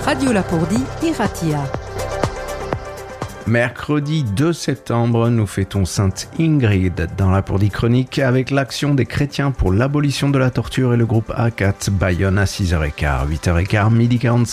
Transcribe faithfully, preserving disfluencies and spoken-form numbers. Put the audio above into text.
Radio Lapourdie, Iratia. Mercredi deux septembre, nous fêtons Sainte Ingrid dans Lapourdie Chronique avec l'Action des chrétiens pour l'abolition de la torture et le groupe A quatre Bayonne à six heures quinze, huit heures quinze, midi quarante-cinq.